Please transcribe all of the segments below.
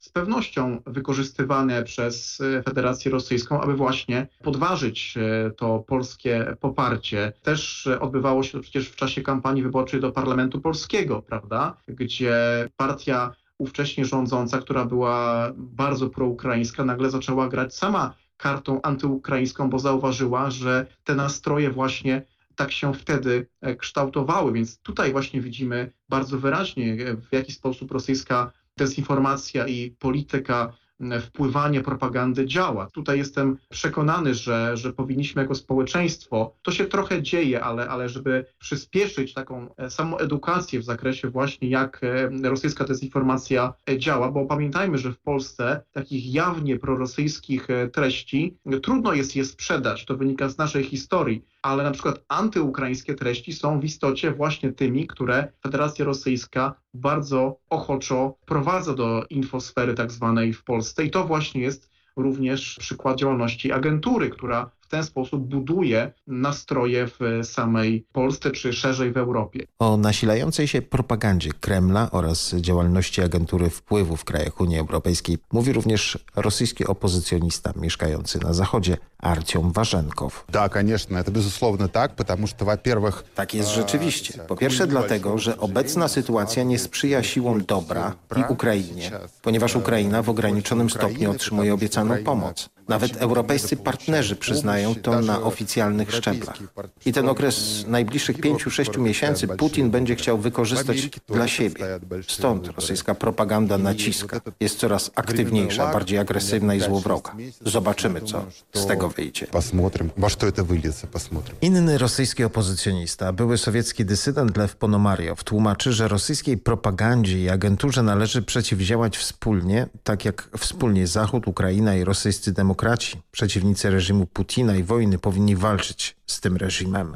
z pewnością wykorzystywane przez Federację Rosyjską, aby właśnie podważyć to polskie poparcie. Też odbywało się to przecież w czasie kampanii wyborczej do Parlamentu Polskiego, prawda? Gdzie partia ówcześnie rządząca, która była bardzo proukraińska, nagle zaczęła grać sama kartą antyukraińską, bo zauważyła, że te nastroje właśnie tak się wtedy kształtowały. Więc tutaj właśnie widzimy bardzo wyraźnie, w jaki sposób rosyjska dezinformacja i polityka wpływanie propagandy działa. Tutaj jestem przekonany, że powinniśmy jako społeczeństwo, to się trochę dzieje, ale żeby przyspieszyć taką samoedukację w zakresie właśnie jak rosyjska dezinformacja działa, bo pamiętajmy, że w Polsce takich jawnie prorosyjskich treści trudno jest je sprzedać, to wynika z naszej historii, ale na przykład antyukraińskie treści są w istocie właśnie tymi, które Federacja Rosyjska bardzo ochoczo wprowadza do infosfery tak zwanej w Polsce. I to właśnie jest również przykład działalności agentury, która w ten sposób buduje nastroje w samej Polsce czy szerzej w Europie. O nasilającej się propagandzie Kremla oraz działalności agentury wpływu w krajach Unii Europejskiej mówi również rosyjski opozycjonista mieszkający na Zachodzie Artiom Warzenkow. Да, конечно, это безусловно так, потому что, во-первых... Tak jest rzeczywiście. Po pierwsze dlatego, że obecna sytuacja nie sprzyja siłom dobra i Ukrainie, ponieważ Ukraina w ograniczonym stopniu otrzymuje obiecaną pomoc. Nawet europejscy partnerzy przyznają to na oficjalnych szczeblach. I ten okres najbliższych 5-6 miesięcy Putin będzie chciał wykorzystać dla siebie. Stąd rosyjska propaganda naciska. Jest coraz aktywniejsza, bardziej agresywna i złowroga. Zobaczymy, co z tego wyjdzie. Посмотрим, во что это выльется, посмотрим. Inny rosyjski opozycjonista, były sowiecki dysydent Lew Ponomariow, tłumaczy, że rosyjskiej propagandzie i agenturze należy przeciwdziałać wspólnie, tak jak wspólnie Zachód, Ukraina i rosyjscy demokraci, przeciwnicy reżimu Putina i wojny powinni walczyć z tym reżimem.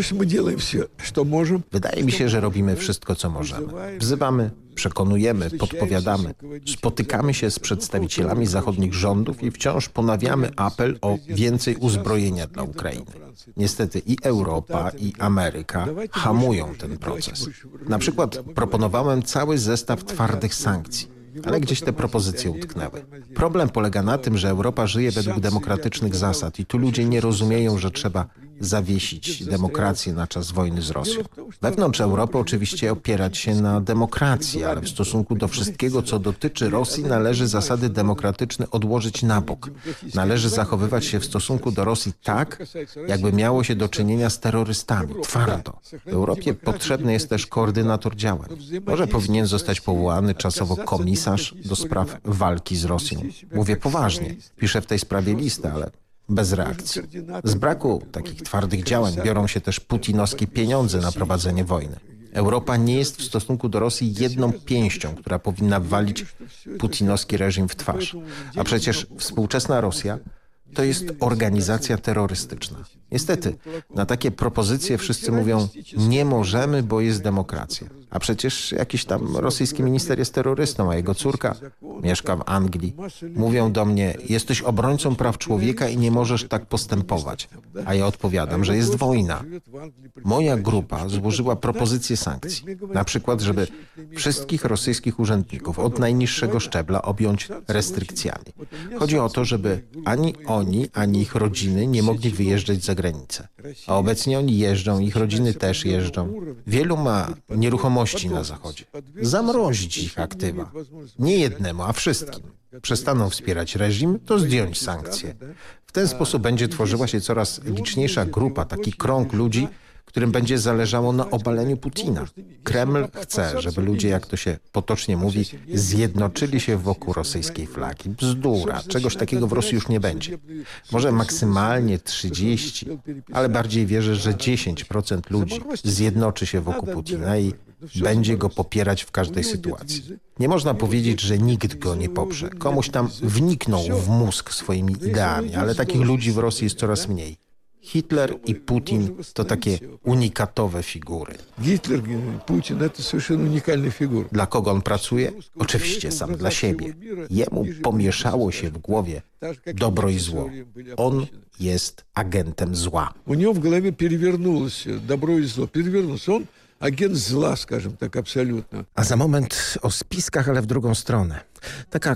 Wydaje mi się, że robimy wszystko, co możemy. Wzywamy, przekonujemy, podpowiadamy. Spotykamy się z przedstawicielami zachodnich rządów i wciąż ponawiamy apel o więcej uzbrojenia dla Ukrainy. Niestety i Europa, i Ameryka hamują ten proces. Na przykład proponowałem cały zestaw twardych sankcji, ale gdzieś te propozycje utknęły. Problem polega na tym, że Europa żyje według demokratycznych zasad i tu ludzie nie rozumieją, że trzeba zawiesić demokrację na czas wojny z Rosją. Wewnątrz Europy oczywiście opierać się na demokracji, ale w stosunku do wszystkiego, co dotyczy Rosji, należy zasady demokratyczne odłożyć na bok. Należy zachowywać się w stosunku do Rosji tak, jakby miało się do czynienia z terrorystami, twardo. W Europie potrzebny jest też koordynator działań. Może powinien zostać powołany czasowo komisarz do spraw walki z Rosją. Mówię poważnie. Piszę w tej sprawie listę, ale bez reakcji. Z braku takich twardych działań biorą się też putinowskie pieniądze na prowadzenie wojny. Europa nie jest w stosunku do Rosji jedną pięścią, która powinna walić putinowski reżim w twarz. A przecież współczesna Rosja to jest organizacja terrorystyczna. Niestety, na takie propozycje wszyscy mówią, nie możemy, bo jest demokracja. A przecież jakiś tam rosyjski minister jest terrorystą, a jego córka mieszka w Anglii. Mówią do mnie, jesteś obrońcą praw człowieka i nie możesz tak postępować. A ja odpowiadam, że jest wojna. Moja grupa złożyła propozycję sankcji. Na przykład, żeby wszystkich rosyjskich urzędników od najniższego szczebla objąć restrykcjami. Chodzi o to, żeby ani oni, ani ich rodziny nie mogli wyjeżdżać za granicę. A obecnie oni jeżdżą, ich rodziny też jeżdżą. Wielu ma nieruchomości na Zachodzie. Zamrozić ich aktywa. Nie jednemu, a wszystkim. Przestaną wspierać reżim, to zdjąć sankcje. W ten sposób będzie tworzyła się coraz liczniejsza grupa, taki krąg ludzi, którym będzie zależało na obaleniu Putina. Kreml chce, żeby ludzie, jak to się potocznie mówi, zjednoczyli się wokół rosyjskiej flagi. Bzdura. Czegoś takiego w Rosji już nie będzie. Może maksymalnie 30, ale bardziej wierzę, że 10% ludzi zjednoczy się wokół Putina i będzie go popierać w każdej sytuacji. Nie można powiedzieć, że nikt go nie poprze. Komuś tam wniknął w mózg swoimi ideami, ale takich ludzi w Rosji jest coraz mniej. Hitler i Putin to takie unikatowe figury. Hitler, Putin to совершенно уникальные фигуры. Dla kogo on pracuje? Oczywiście sam dla siebie. Jemu pomieszało się w głowie dobro i zło. On jest agentem zła. У него в голове перевернулось добро и зло. Перевернулось. Он агент зла, скажем так, абсолютно. A za moment o spiskach, ale w drugą stronę. Taka